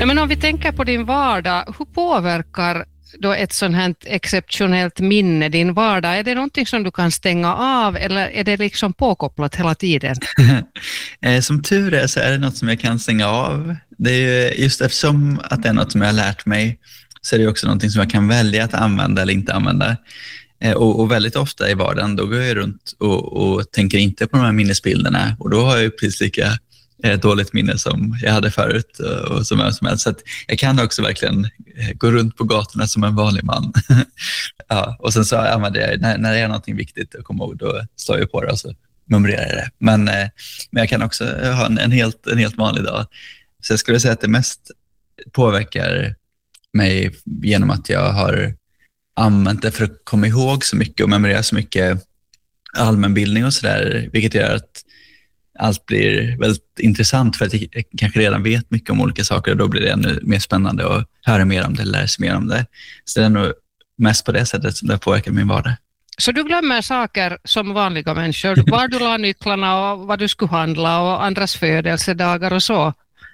Nej, men om vi tänker på din vardag, hur påverkar då ett sånt här exceptionellt minne din vardag? Är det någonting som du kan stänga av eller är det liksom påkopplat hela tiden? Som tur är så är det något som jag kan stänga av. Det är ju just eftersom att det är något som jag har lärt mig så är det också någonting som jag kan välja att använda eller inte använda. Och väldigt ofta i vardagen då går jag runt och tänker inte på de här minnesbilderna och då har jag ju precis lika dåligt minne som jag hade förut och som helst. Så att jag kan också verkligen gå runt på gatorna som en vanlig man. Ja, och sen så använder jag, när det är någonting viktigt att komma ihåg, då slår jag på det och så memorerar jag det. Men jag kan också ha en helt vanlig dag. Så jag skulle säga att det mest påverkar mig genom att jag har använt det för att komma ihåg så mycket och memorera så mycket allmänbildning och sådär, vilket gör att allt blir väldigt intressant för att jag kanske redan vet mycket om olika saker och då blir det ännu mer spännande att höra mer om det, lära sig mer om det. Så det är nog mest på det sättet som det påverkar min vardag. Så du glömmer saker som vanliga människor, var du la nycklarna och vad du skulle handla och andras födelsedagar och så?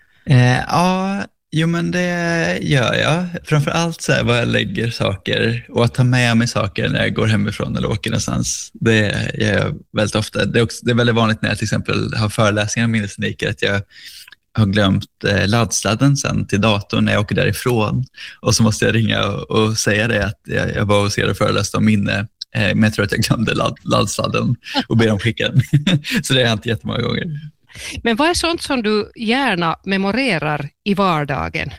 Ja, jo men det gör jag. Framförallt så här var jag lägger saker och att ta med mig saker när jag går hemifrån eller åker någonstans. Det gör jag väldigt ofta. Det är väldigt vanligt när jag till exempel har föreläsningar om minnestekniker att jag har glömt laddsladden sen till datorn när jag åker därifrån. Och så måste jag ringa och säga det att jag var och ser och föreläste om minne. Men jag tror att jag glömde laddsladden och ber dem skicka den. Så det har hänt jättemånga gånger. Men vad är sånt som du gärna memorerar i vardagen?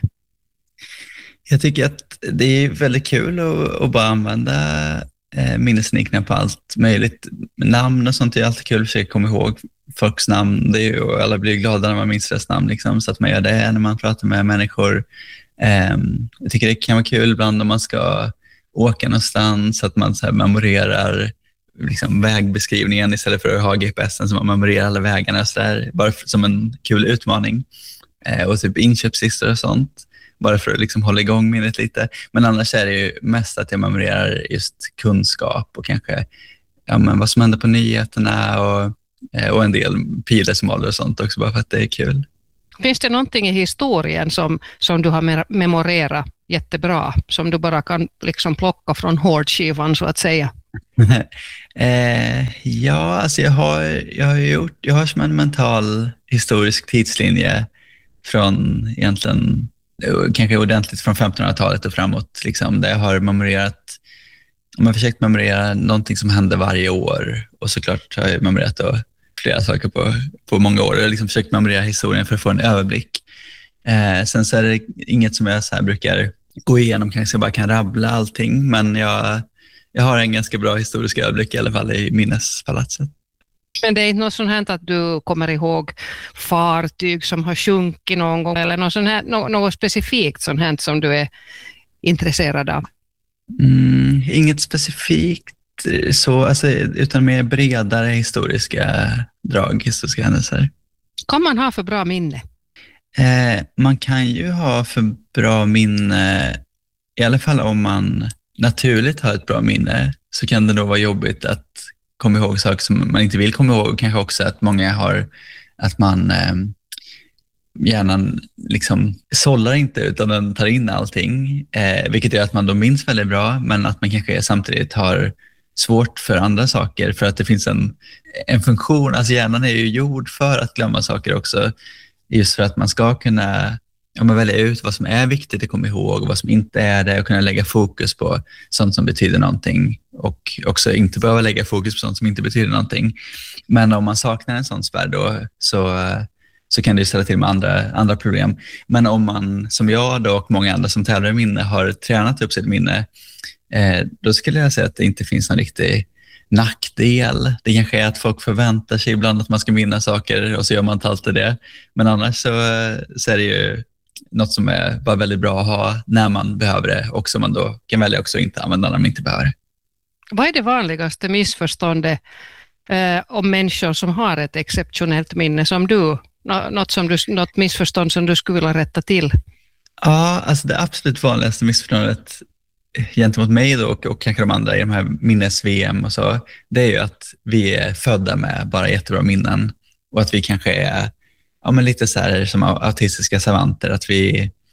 Jag tycker att det är väldigt kul att bara använda minnesnikningar på allt möjligt. Namn och sånt är alltid kul för att komma ihåg folks namn. Det är ju, alla blir glada när man minns deras namn, liksom, så att man gör det när man pratar med människor. Jag tycker det kan vara kul ibland om man ska åka någonstans så att man så här memorerar liksom vägbeskrivningen istället för att ha GPSen som man memorerar alla vägarna så där, bara som en kul utmaning. Och typ inköpslistor och sånt, bara för att liksom hålla igång minnet lite. Men annars är det ju mest att jag memorerar just kunskap och kanske vad som händer på nyheterna och en del pilar som håller och sånt också, bara för att det är kul. Finns det någonting i historien som du har memorerat jättebra, som du bara kan liksom plocka från hårdskivan så att säga? Ja, alltså jag har som en mental historisk tidslinje från egentligen kanske ordentligt från 1500-talet och framåt, liksom, där jag har försökt memorera någonting som hände varje år, och såklart har jag memorerat flera saker på många år. Jag har liksom försökt memorera historien för att få en överblick. Sen så är det inget som jag så här brukar gå igenom, kanske jag bara kan rabbla allting, men jag har en ganska bra historisk överblick i alla fall i minnespalatset. Men det är inte något sånt här att du kommer ihåg fartyg som har sjunkit någon gång eller något specifikt sånt här som du är intresserad av? Inget specifikt så, alltså, utan mer bredare historiska händelser. Kan man ha för bra minne? Man kan ju ha för bra minne, i alla fall om man naturligt har ett bra minne, så kan det nog vara jobbigt att komma ihåg saker som man inte vill komma ihåg. Kanske också att många har att man hjärnan liksom sållar inte utan den tar in allting, vilket gör att man då minns väldigt bra, men att man kanske samtidigt har svårt för andra saker för att det finns en funktion. Alltså hjärnan är ju gjord för att glömma saker också, just för att man ska kunna välja ut vad som är viktigt att komma ihåg och vad som inte är det, och kunna lägga fokus på sånt som betyder någonting och också inte behöva lägga fokus på sånt som inte betyder någonting. Men om man saknar en sån spärr då så kan det ställa till med andra problem. Men om man, som jag då och många andra som tävlar i minne, har tränat upp sitt minne, då skulle jag säga att det inte finns någon riktig nackdel. Det kanske är att folk förväntar sig ibland att man ska minnas saker och så gör man inte alltid det. Men annars så är det ju något som är bara väldigt bra att ha när man behöver det, och som man då kan välja också inte använda när man inte behöver det. Vad är det vanligaste missförståndet om människor som har ett exceptionellt minne som du? Något missförstånd som du skulle vilja rätta till? Ja, alltså det absolut vanligaste missförståndet gentemot mig då, och kanske de andra i de här minnes-VM och så, det är ju att vi är födda med bara jättebra minnen, och att vi kanske är lite så här som autistiska savanter, att vi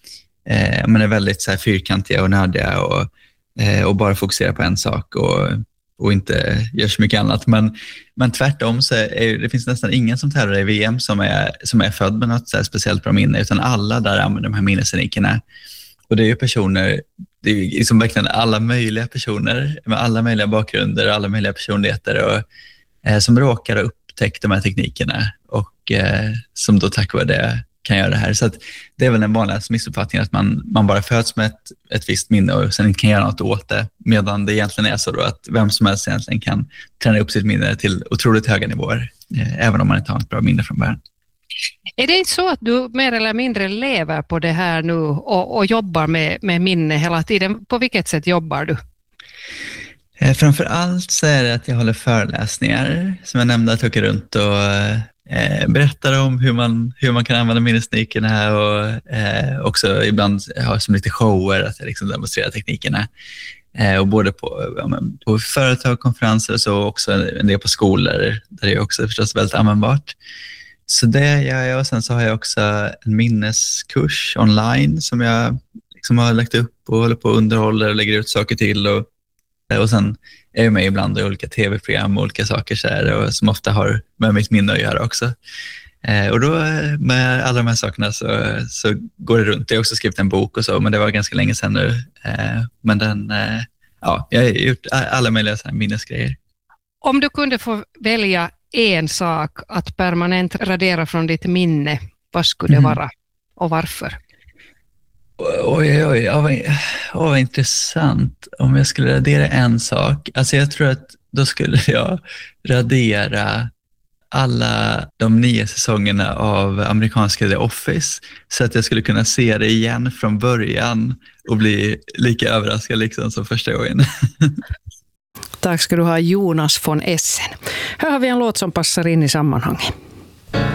men är väldigt så här fyrkantiga och nördiga och bara fokuserar på en sak och inte gör så mycket annat. Men tvärtom så det finns nästan ingen som tävlar i VM som är född med något så här speciellt bra minne, utan alla där använder de här minnesteknikerna. Och det är ju personer, det är ju liksom verkligen alla möjliga personer med alla möjliga bakgrunder och alla möjliga personligheter och som råkar ha upptäckt de här teknikerna och som då tack vare det kan göra det här. Så att det är väl den vanligaste missuppfattningen att man bara föds med ett visst minne och sen inte kan göra något åt det. Medan det egentligen är så då att vem som helst egentligen kan träna upp sitt minne till otroligt höga nivåer, även om man inte har ett bra minne från början. Är det inte så att du mer eller mindre lever på det här nu och jobbar med minne hela tiden? På vilket sätt jobbar du? Framför allt så är det att jag håller föreläsningar som jag nämnde, att jag åker runt och berättar om hur man kan använda minnesteknikerna och också ibland har som lite shower att jag liksom demonstrerar teknikerna. Och både på företag, konferenser och så, också en del på skolor där det är också förstås väldigt användbart. Så det gör jag, och sen så har jag också en minneskurs online som jag liksom har lagt upp och håller på och underhåller och lägger ut saker till och sen är jag med ibland i olika tv-program och olika saker så här, och som ofta har med mitt minne att göra också. Och då med alla de här sakerna så går det runt. Jag har också skrivit en bok och så, men det var ganska länge sedan nu. Men jag har gjort alla möjliga så här minnesgrejer. Om du kunde få välja en sak att permanent radera från ditt minne, vad skulle det vara och varför? Oj, vad intressant. Om jag skulle radera en sak, alltså jag tror att då skulle jag radera alla de 9 säsongerna av amerikanska The Office, så att jag skulle kunna se det igen från början och bli lika överraskad liksom som första gången. Tack ska du ha, Jonas von Essen. Här har vi en låt som passar in i sammanhanget.